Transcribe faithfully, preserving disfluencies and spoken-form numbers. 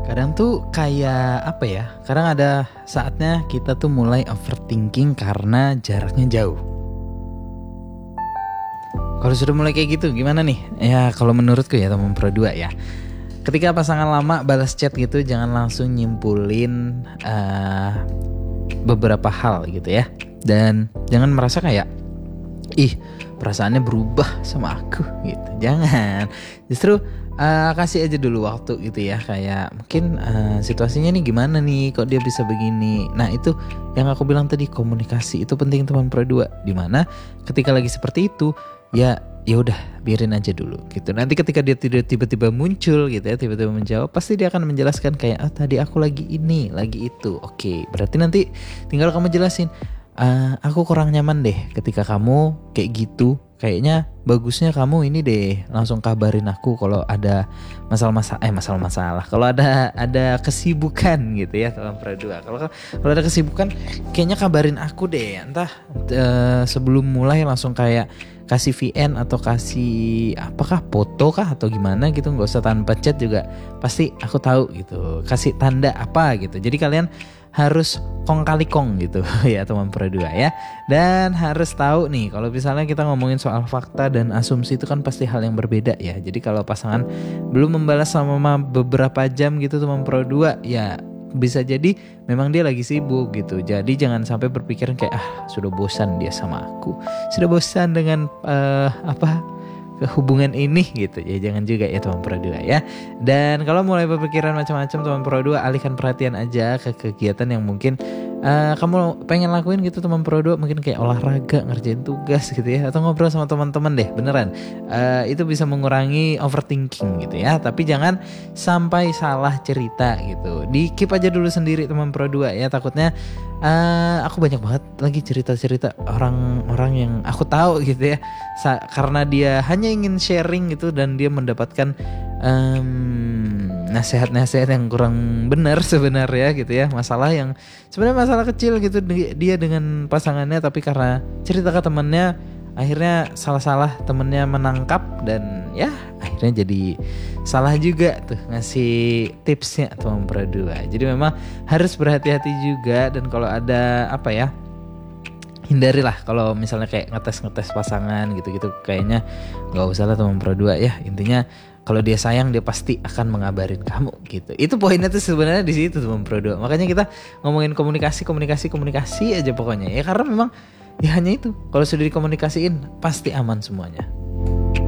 Kadang tuh kayak apa ya? Kadang ada saatnya kita tuh mulai overthinking karena jaraknya jauh. Kalau sudah mulai kayak gitu gimana nih? Ya kalau menurutku ya teman pro dua ya. Ketika pasangan lama balas chat gitu jangan langsung nyimpulin uh, beberapa hal gitu ya. Dan jangan merasa kayak ih perasaannya berubah sama aku gitu. Jangan. Justru uh, kasih aja dulu waktu gitu ya. Kayak mungkin uh, situasinya nih gimana nih kok dia bisa begini. Nah itu yang aku bilang tadi, komunikasi itu penting teman pro dua. Dimana ketika lagi seperti itu ya ya udah biarin aja dulu gitu. Nanti ketika dia tiba-tiba muncul gitu ya, tiba-tiba menjawab, pasti dia akan menjelaskan kayak ah tadi aku lagi ini, lagi itu. Oke, berarti nanti tinggal kamu jelasin, Uh, aku kurang nyaman deh ketika kamu kayak gitu. Kayaknya bagusnya kamu ini deh langsung kabarin aku kalau ada masalah-masalah eh masalah-masalah. Kalau ada ada kesibukan gitu ya teman pro dua. Kalau kalau ada kesibukan kayaknya kabarin aku deh. Entah uh, sebelum mulai langsung kayak kasih V N atau kasih apakah foto kah atau gimana gitu, nggak usah tanpa chat juga pasti aku tahu gitu. Kasih tanda apa gitu. Jadi kalian harus kong kali kong gitu ya teman pro dua ya. Dan harus tahu nih kalau misalnya kita ngomongin soal fakta dan asumsi itu kan pasti hal yang berbeda ya. Jadi kalau pasangan belum membalas selama beberapa jam gitu teman pro dua ya bisa jadi memang dia lagi sibuk gitu. Jadi jangan sampai berpikiran kayak ah sudah bosan dia sama aku, sudah bosan dengan uh, apa hubungan ini gitu ya. Jangan juga ya teman pro dua ya. Dan kalau mulai berpikiran macam-macam teman pro dua, alihkan perhatian aja ke kegiatan yang mungkin uh, kamu pengen lakuin gitu teman pro dua. Mungkin kayak olahraga, ngerjain tugas gitu ya, atau ngobrol sama teman-teman deh. Beneran uh, itu bisa mengurangi overthinking gitu ya. Tapi jangan sampai salah cerita gitu. Di keep aja dulu sendiri teman pro dua ya. Takutnya uh, aku banyak banget lagi cerita-cerita orang-orang yang aku tahu gitu ya. Sa- karena dia hanya ingin sharing gitu dan dia mendapatkan um, nasihat-nasihat yang kurang benar sebenarnya gitu ya. Masalah yang sebenarnya masalah kecil gitu dia dengan pasangannya, tapi karena cerita ke temannya akhirnya salah-salah temennya menangkap dan ya akhirnya jadi salah juga tuh ngasih tipsnya teman pro dua. Jadi memang harus berhati-hati juga. Dan kalau ada apa ya, hindarilah kalau misalnya kayak ngetes-ngetes pasangan gitu-gitu, kayaknya nggak usah lah teman pro dua ya. Intinya kalau dia sayang dia pasti akan mengabarin kamu gitu. Itu poinnya tuh sebenarnya di situ teman pro dua. Makanya kita ngomongin komunikasi, komunikasi, komunikasi aja pokoknya ya, karena memang ya hanya itu. Kalau sudah dikomunikasiin pasti aman semuanya.